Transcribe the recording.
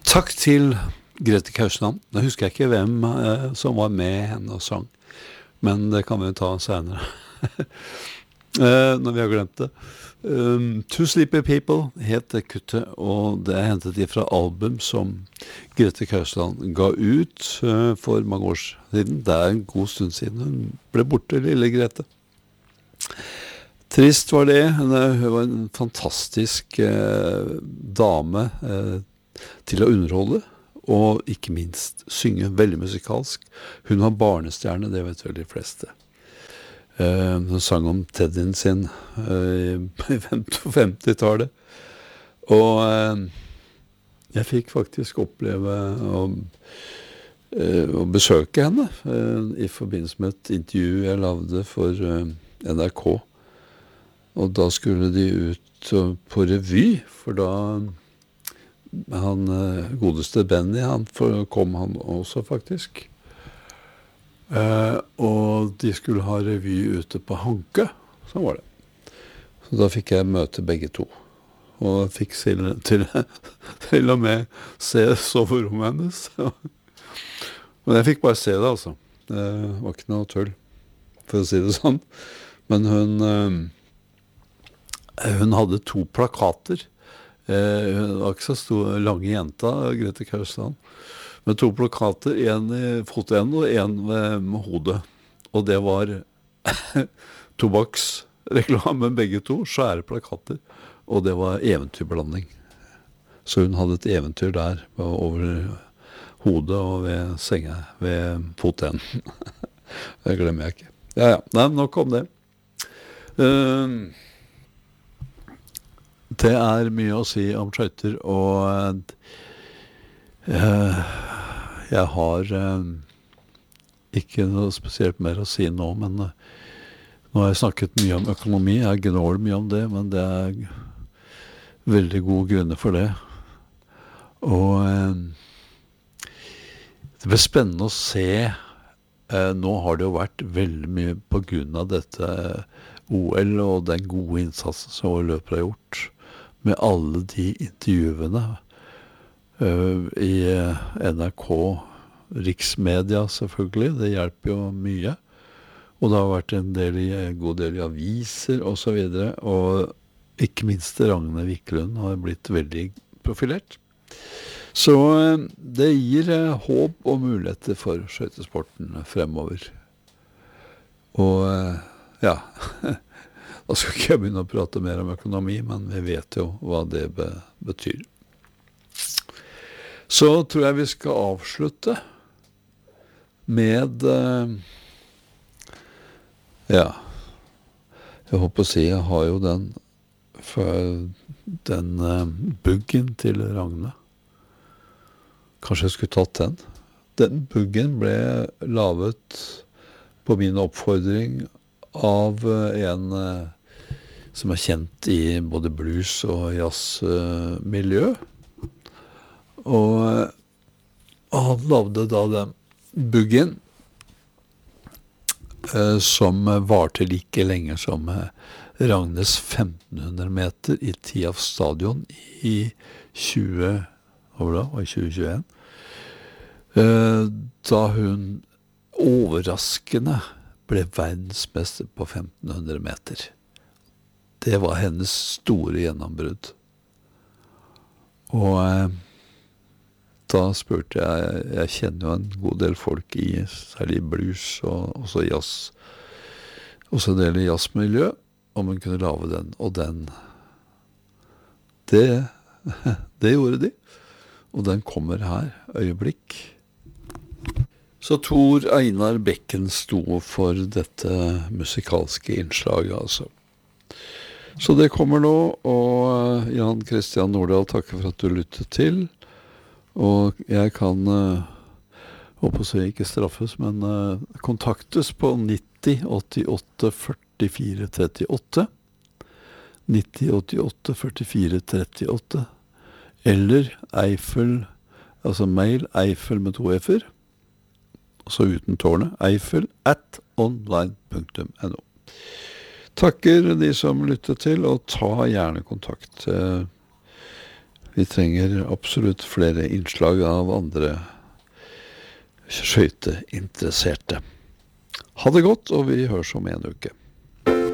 Takk til Grete Kausland. Nå husker jeg ikke hvem som var med henne og sang, men det kan vi ta senere, når vi har glemt det. Two Sleepy People het det kuttet, og det er hentet fra album som Grete Kausland ga ut for mange år siden. Det er en god stund siden hun ble borte, lille Grete. Trist var det. Hun var en fantastisk dame til å underholde, og ikke minst synge veldig musikalsk. Hun var barnestjerne, det vet vel de fleste. Hun sang om Teddyen sin på 50-tallet. Og jeg fikk faktisk oppleve å besøke henne i forbindelse med et intervju jeg lavde for NRK. Og da skulle de ut på revy, for da han godeste Benny, kom han også faktisk. Og de skulle ha revy ute på Hanke, sånn var det. Så da fikk jeg møte begge to. Og fikk til og med se soverommet hennes. Men jeg fikk bare se det, altså. Det var ikke noe tull, for å si det sånn. Men hun hadde 2 plakater. Hun var ikke så lange jenta, Grete Kausland. Med 2 plakater, en i fotenden og en med hodet. Og det var tobakksreklame, begge to, svære plakater. Og det var eventyrblanding. Så hun hadde et eventyr der, over hodet og ved senga, ved fotenden. Det glemmer jeg ikke. Ja. Nei, nok om det. Det er mye å si om skøyter, og jeg har ikke noe spesielt mer å si nå, men nå har jeg snakket mye om økonomi. Jeg gnåler mye om det, men det er veldig gode grunner for det. Og det blir spennende å se. Nå har det jo vært veldig mye på grunn av dette OL og den gode innsatsen som løpere har gjort, med alle de intervjuene i NRK, riksmedia selvfølgelig, det hjelper jo mye. Og det har vært en god del i aviser og så videre, og ikke minst Ragne Wiklund har blitt veldig profilert. Så det gir håp og muligheter for skøytesporten fremover. Og ja, da skal ikke jeg begynne å prate mer om økonomi, men vi vet jo hva det betyr. Så tror jeg vi skal avslutte med, ja, jeg håper å si, jeg har jo den buggen til Ragne. Kanskje jeg skulle tatt den. Den buggen ble lavet på min oppfordring av en som er kjent i både blues og jazzmiljø. Og han lavde da den buggen som varte like lenge som Ragnes 1500 meter i Tiaf stadion i 2021. Da hun overraskende ble verdensmester på 1500 meter. Det var hennes store gjennombrudd. Og da spurte jeg kjenner jo en god del folk i særlig blues og også jazz, også en del i jazzmiljø, om hun kunne lave den. Og det gjorde de. Og den kommer her, øyeblikk. Så Tor Einar Bekken sto for dette musikalske innslaget, altså. Så det kommer nå, og Jan Christian Nordahl takker for at du lyttet til. Og jeg kan, håper å ikke straffes, men kontaktes på 90 88 44 38. 90 88 44 38. Eller Eiffel, altså mail Eiffel med 2 f-er, så uten tårnet, eiffel@online.no. Takker de som lyttet til, og ta gjerne kontakt. Vi trenger absolutt flere innslag av andre skøyteinteresserte. Ha det godt, og vi høres om en uke.